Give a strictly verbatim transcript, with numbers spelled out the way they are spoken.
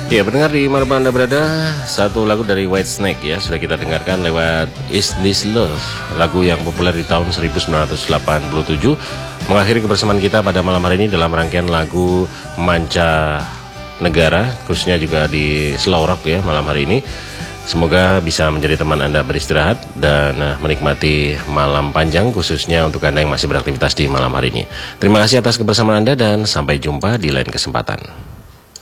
Ya, pendengar di mana Anda berada, satu lagu dari Whitesnake ya sudah kita dengarkan lewat Is This Love, lagu yang populer di tahun seribu sembilan ratus delapan puluh tujuh, mengakhiri kebersamaan kita pada malam hari ini dalam rangkaian lagu manca negara, khususnya juga di slow rock ya malam hari ini. Semoga bisa menjadi teman Anda beristirahat dan uh, menikmati malam panjang, khususnya untuk Anda yang masih beraktivitas di malam hari ini. Terima kasih atas kebersamaan Anda dan sampai jumpa di lain kesempatan.